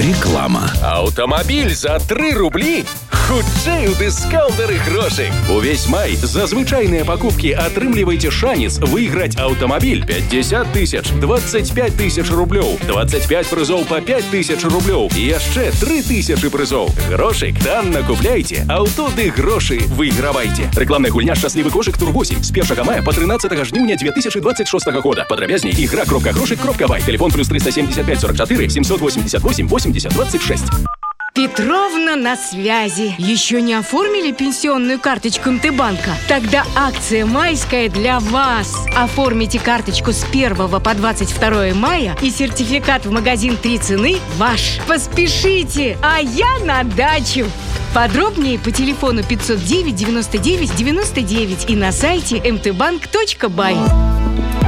Реклама. Автомобіль за 3 рублі? Хутчэй у дыскаўнтары грошай. Увесь май за звычайныя пакупкі атрымлівайце шанец выйграць аўтамабіль 50 тысяч, 25 тысяч рублёў, 25 прызоў па 5 тысяч рублёў і яшчэ 3 тысячы прызоў. Грошик танна купляйце, аўто ды грошы выйгравайце. Рэкламная гульня «Шчаслівы кошык Тур 8» з 1 мая па 13 жніўня 2026 года. Падрабязней игра.грошик.бай. Телефон +375 44 788 80 26. Петровна на связи. Еще не оформили пенсионную карточку МТ-банка? Тогда акция майская для вас. Оформите карточку с 1 по 22 мая и сертификат в магазин «Три цены» ваш. Поспешите, а я на дачу. Подробнее по телефону 509 99 99 и на сайте mtbank.by.